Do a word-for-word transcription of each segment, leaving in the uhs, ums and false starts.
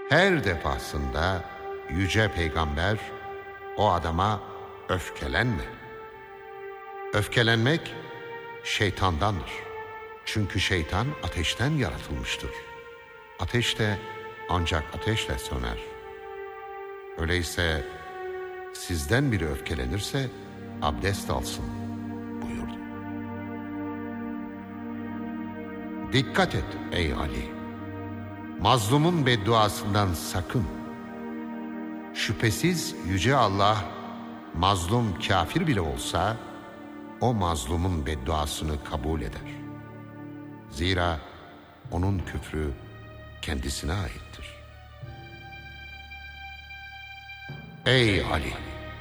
Her defasında Yüce Peygamber o adama öfkelenme. Öfkelenmek şeytandandır. Çünkü şeytan ateşten yaratılmıştır. Ateş de ancak ateşle söner. Öyleyse sizden biri öfkelenirse abdest alsın buyurdu. Dikkat et ey Ali! Mazlumun bedduasından sakın. Şüphesiz Yüce Allah, mazlum kafir bile olsa, o mazlumun bedduasını kabul eder. Zira onun küfrü kendisine aittir. Ey Ali!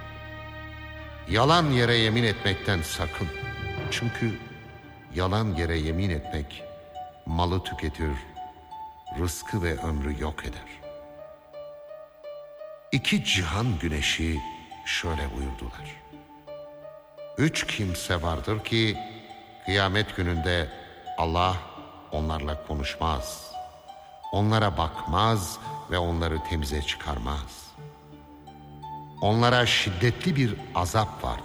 Yalan yere yemin etmekten sakın. Çünkü yalan yere yemin etmek, malı tüketir, rızkı ve ömrü yok eder. İki cihan güneşi şöyle buyurdular: Üç kimse vardır ki kıyamet gününde Allah onlarla konuşmaz, onlara bakmaz ve onları temize çıkarmaz. Onlara şiddetli bir azap vardır.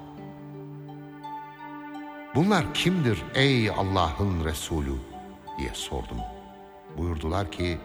Bunlar kimdir ey Allah'ın Resulü diye sordum. Buyurdular ki,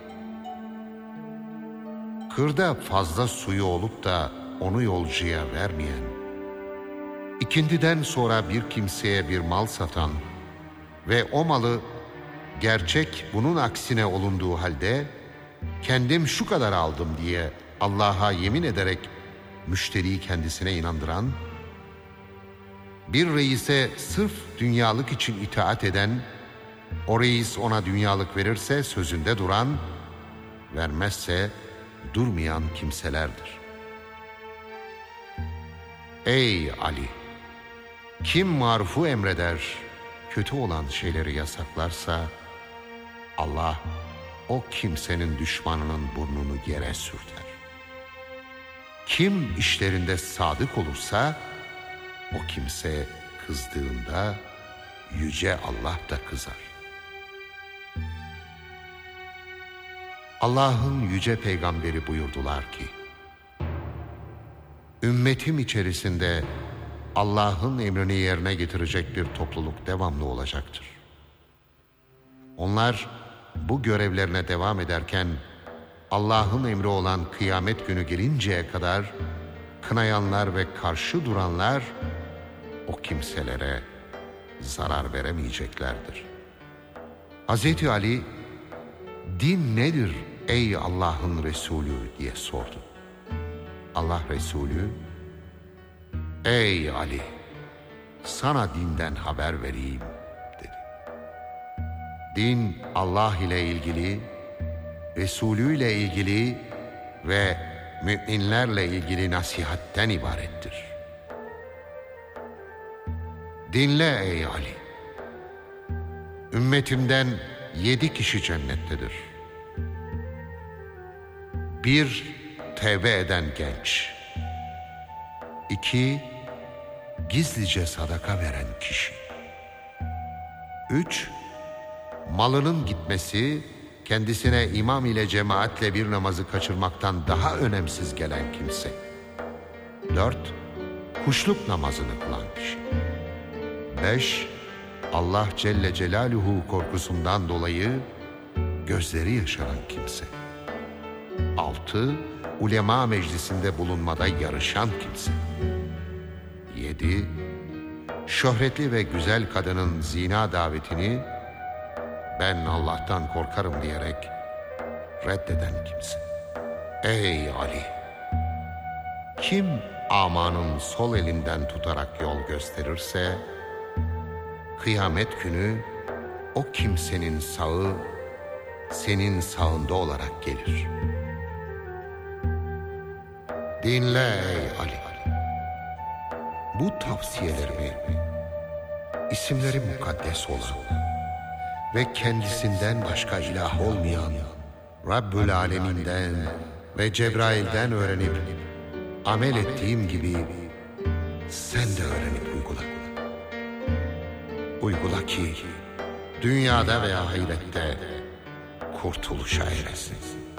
kırda fazla suyu olup da onu yolcuya vermeyen, ikindiden sonra bir kimseye bir mal satan ve o malı gerçek bunun aksine olunduğu halde kendim şu kadar aldım diye Allah'a yemin ederek müşteriyi kendisine inandıran, bir reise sırf dünyalık için itaat eden, o reis ona dünyalık verirse sözünde duran, vermezse durmayan kimselerdir. Ey Ali! Kim marufu emreder, kötü olan şeyleri yasaklarsa, Allah o kimsenin düşmanının burnunu yere sürter. Kim işlerinde sadık olursa, o kimse kızdığında Yüce Allah da kızar. Allah'ın yüce peygamberi buyurdular ki, ümmetim içerisinde Allah'ın emrini yerine getirecek bir topluluk devamlı olacaktır. Onlar bu görevlerine devam ederken Allah'ın emri olan kıyamet günü gelinceye kadar kınayanlar ve karşı duranlar o kimselere zarar veremeyeceklerdir. Hazreti Ali, din nedir ey Allah'ın Resulü diye sordu. Allah Resulü, ey Ali, sana dinden haber vereyim dedi. Din Allah ile ilgili, Resulü ile ilgili ve müminlerle ilgili nasihatten ibarettir. Dinle ey Ali, ümmetimden yedi kişi cennettedir. Bir, tevbe eden genç. İki, gizlice sadaka veren kişi. Üç, malının gitmesi, kendisine imam ile cemaatle bir namazı kaçırmaktan daha önemsiz gelen kimse. Dört, kuşluk namazını kılan kişi. Beş, Allah Celle Celaluhu korkusundan dolayı gözleri yaşaran kimse. Altı, ulema meclisinde bulunmada yarışan kimse. Yedi, şöhretli ve güzel kadının zina davetini ben Allah'tan korkarım diyerek reddeden kimse. Ey Ali! Kim amanın sol elinden tutarak yol gösterirse, kıyamet günü o kimsenin sağı senin sağında olarak gelir. Dinle ey Ali! Bu tavsiyelerimi, isimleri mukaddes olan ve kendisinden başka ilah olmayan Rabbül Alemin'den ve Cebrail'den öğrenip amel ettiğim gibi sen de öğrenip uygula. Uygula ki dünyada veya ahirette kurtuluşa eresin.